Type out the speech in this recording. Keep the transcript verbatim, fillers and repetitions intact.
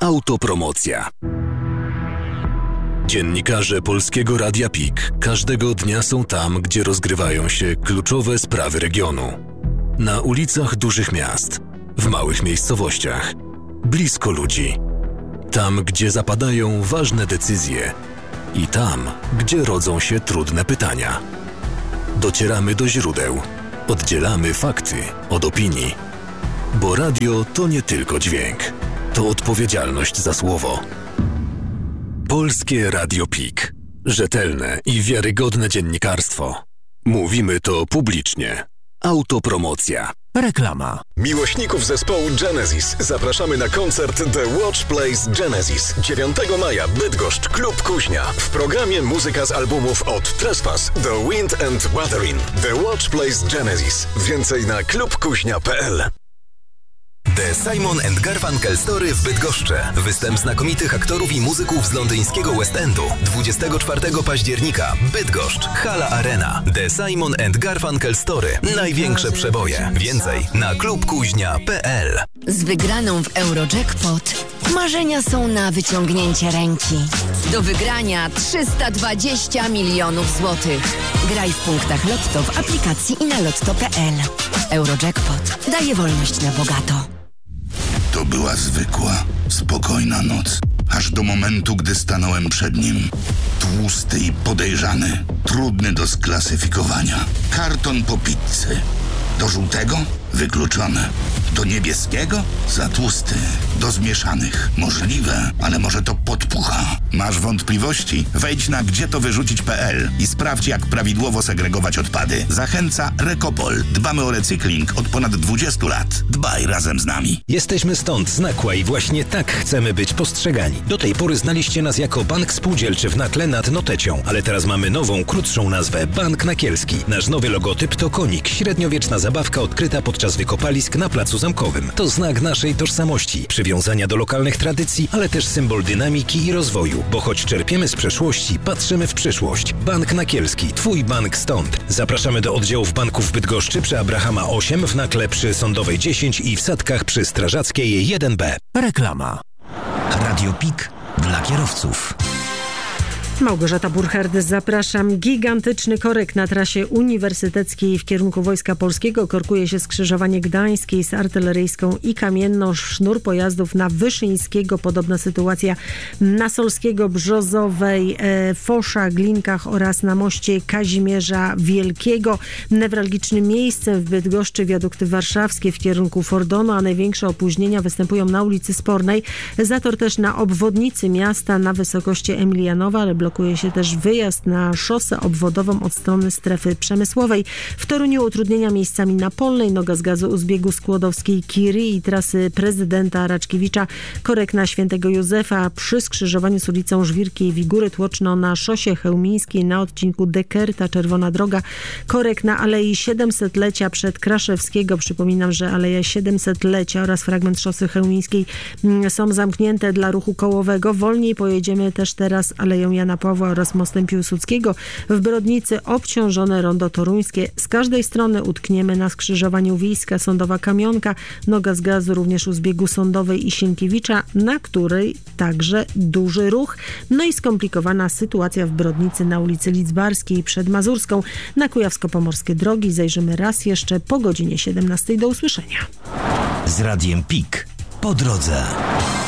Autopromocja. Dziennikarze Polskiego Radia Pik każdego dnia są tam, gdzie rozgrywają się kluczowe sprawy regionu. Na ulicach dużych miast, w małych miejscowościach, blisko ludzi. Tam, gdzie zapadają ważne decyzje i tam, gdzie rodzą się trudne pytania. Docieramy do źródeł, oddzielamy fakty od opinii. Bo radio to nie tylko dźwięk, to odpowiedzialność za słowo. Polskie Radio Pik. Rzetelne i wiarygodne dziennikarstwo. Mówimy to publicznie. Autopromocja. Reklama. Miłośników zespołu Genesis zapraszamy na koncert The Watch Plays Genesis dziewiątego maja, Bydgoszcz, Klub Kuźnia. W programie muzyka z albumów od Trespass, The Wind and Wuthering. The Watch Plays Genesis. Więcej na klub kuźnia kropka p l. The Simon and Garfunkel Story w Bydgoszczy. Występ znakomitych aktorów i muzyków z londyńskiego West Endu. dwudziestego czwartego października. Bydgoszcz. Hala Arena. The Simon and Garfunkel Story. Największe przeboje. Więcej na klub kuźnia kropka p l. Z wygraną w Eurojackpot marzenia są na wyciągnięcie ręki. Do wygrania trzysta dwadzieścia milionów złotych. Graj w punktach Lotto w aplikacji i na lotto kropka p l. Eurojackpot daje wolność na bogato. To była zwykła, spokojna noc. Aż do momentu, gdy stanąłem przed nim. Tłusty i podejrzany, trudny do sklasyfikowania. Karton po pizzy. Do żółtego? Wykluczone. Do niebieskiego? Za tłusty. Do zmieszanych? Możliwe, ale może to podpucha. Masz wątpliwości? Wejdź na gdzie to wyrzucić kropka p l i sprawdź, jak prawidłowo segregować odpady. Zachęca Recopol. Dbamy o recykling od ponad dwudziestu lat. Dbaj razem z nami. Jesteśmy stąd z Nakła i właśnie tak chcemy być postrzegani. Do tej pory znaliście nas jako Bank Spółdzielczy w Nakle nad Notecią, ale teraz mamy nową, krótszą nazwę Bank Nakielski. Nasz nowy logotyp to konik, średniowieczna zabawka odkryta podczas wykopalisk na Placu Zamkowym. To znak naszej tożsamości, przywiązania do lokalnych tradycji, ale też symbol dynamiki i rozwoju, bo choć czerpiemy z przeszłości, patrzymy w przyszłość. Bank Nakielski, twój bank stąd. Zapraszamy do oddziałów banków w Bydgoszczy przy Abrahama osiem, w Nakle przy Sądowej dziesięć i w Sadkach przy Strażackiej jeden b. Reklama. Radio Pik dla kierowców. Małgorzata Burchard, zapraszam. Gigantyczny korek na trasie uniwersyteckiej w kierunku Wojska Polskiego. Korkuje się skrzyżowanie Gdańskiej z Artyleryjską i Kamienną. Sznur pojazdów na Wyszyńskiego. Podobna sytuacja na Solskiego, Brzozowej, e, Fosza, Glinkach oraz na moście Kazimierza Wielkiego. Newralgicznym miejscem w Bydgoszczy wiadukty warszawskie w kierunku Fordonu, a największe opóźnienia występują na ulicy Spornej. Zator też na obwodnicy miasta na wysokości Emilianowa, ale blokuje się też wyjazd na szosę obwodową od strony strefy przemysłowej. W Toruniu utrudnienia miejscami na Polnej, noga z gazu u zbiegu Skłodowskiej-Kiry i trasy prezydenta Raczkiewicza. Korek na Świętego Józefa przy skrzyżowaniu z ulicą Żwirkiej Wigury, tłoczno na szosie chełmińskiej na odcinku Dekerta, Czerwona Droga. Korek na Alei siedemsetlecia przed Kraszewskiego. Przypominam, że Aleja siedemsetlecia oraz fragment szosy chełmińskiej są zamknięte dla ruchu kołowego. Wolniej pojedziemy też teraz Aleją Jana Pawła oraz mostem Piłsudskiego. W Brodnicy obciążone rondo toruńskie. Z każdej strony utkniemy na skrzyżowaniu Wiejska Sądowa Kamionka. Noga z gazu również u zbiegu Sądowej i Sienkiewicza, na której także duży ruch. No i skomplikowana sytuacja w Brodnicy na ulicy Lidzbarskiej przed Mazurską. Na Kujawsko-Pomorskie drogi zajrzymy raz jeszcze po godzinie siedemnastej. Do usłyszenia. Z Radiem Pik po drodze.